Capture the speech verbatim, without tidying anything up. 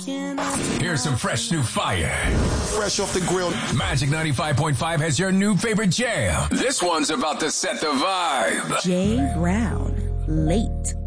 Here's some fresh new fire. Fresh off the grill. Magic ninety-five point five has your new favorite jam. This one's about to set the vibe. Jay Brown, Late.